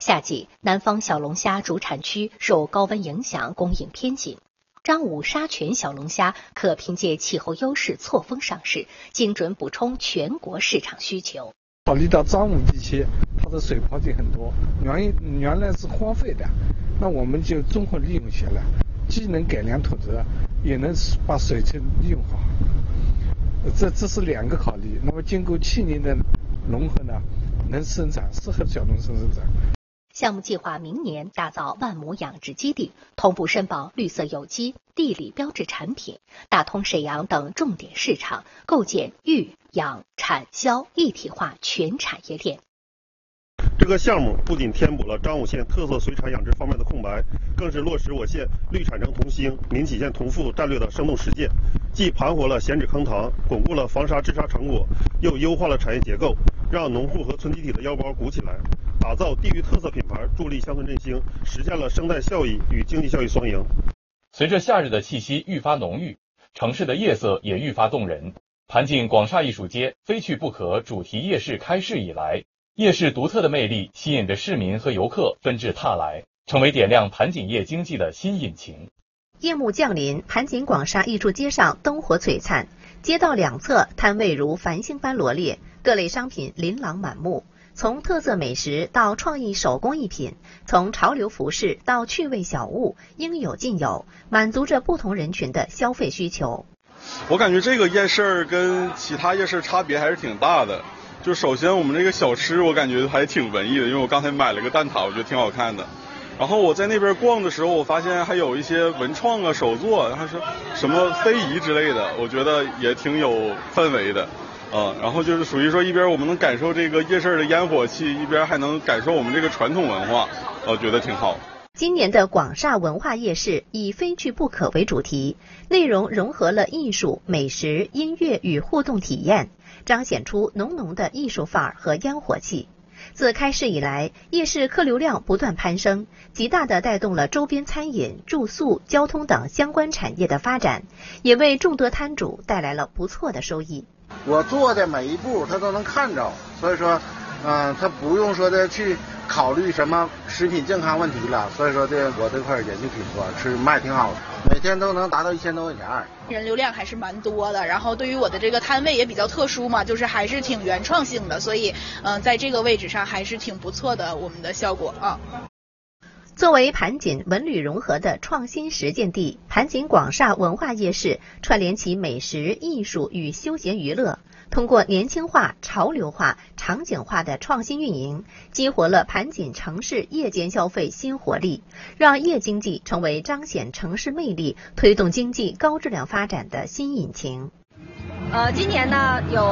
夏季，南方小龙虾主产区受高温影响，供应偏紧。张武沙泉小龙虾可凭借气候优势错峰上市，精准补充全国市场需求。 考虑到张武地区它的水泡地很多，原来是荒废的，那我们就综合利用起来，既能改良土质，也能把水质利用好。这是两个考虑。那么经过7年的融合呢，能生产，适合小农生产。 项目计划明年打造万亩养殖基地，同步申报绿色有机、地理标志产品，打通沈阳等重点市场，构建育、养、产、销一体化全产业链。 这个项目不仅填补了张武县特色水产养殖方面的空白，更是落实我县绿产城同兴、民企县同富战略的生动实践，既盘活了闲置坑塘，巩固了防沙治沙成果，又优化了产业结构，让农户和村集体的腰包鼓起来，打造地域特色品牌，助力乡村振兴，实现了生态效益与经济效益双赢。 随着夏日的气息愈发浓郁，城市的夜色也愈发动人。盘锦广厦艺术街非去不可主题夜市开市以来，夜市独特的魅力吸引着市民和游客纷至沓来，成为点亮盘锦夜经济的新引擎。 夜幕降临，盘锦广厦艺术街上灯火璀璨，街道两侧摊位如繁星般罗列，各类商品琳琅满目。从特色美食到创意手工艺品，从潮流服饰到趣味小物，应有尽有，满足着不同人群的消费需求。 我感觉这个夜市跟其他夜市差别还是挺大的。就首先我们这个小吃我感觉还挺文艺的，因为我刚才买了个蛋挞，我觉得挺好看的。然后我在那边逛的时候，我发现还有一些文创啊、手作，还是什么非遗之类的，我觉得也挺有氛围的。然后就是属于说一边我们能感受这个夜市的烟火气，一边还能感受我们这个传统文化，我觉得挺好。 今年的广厦文化夜市以非去不可为主题，内容融合了艺术、美食、音乐与互动体验，彰显出浓浓的艺术范儿和烟火气。自开市以来，夜市客流量不断攀升，极大地带动了周边餐饮、住宿、交通等相关产业的发展，也为众多摊主带来了不错的收益。 我做的每一步他都能看着，所以说他不用说的去考虑什么食品健康问题了，所以说我这块也就挺多，是卖挺好的，每天都能达到1000多块钱。 人流量还是蛮多的，然后对于我的这个摊位也比较特殊嘛，就是还是挺原创性的，所以在这个位置上还是挺不错的，我们的效果啊。 作为盘锦文旅融合的创新实践地，盘锦广厦文化夜市串联起美食、艺术与休闲娱乐，通过年轻化、潮流化、场景化的创新运营，激活了盘锦城市夜间消费新活力，让夜经济成为彰显城市魅力、推动经济高质量发展的新引擎。 今年呢有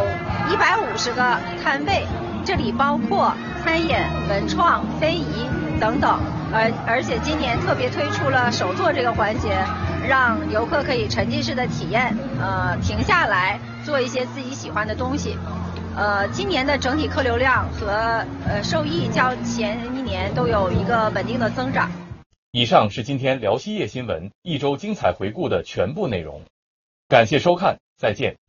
150个摊位，这里包括餐饮、文创、非遗等等，而且今年特别推出了手作这个环节，让游客可以沉浸式的体验，停下来做一些自己喜欢的东西。今年的整体客流量和收益较前一年都有一个稳定的增长。 以上是今天辽西夜新闻一周精彩回顾的全部内容，感谢收看，再见。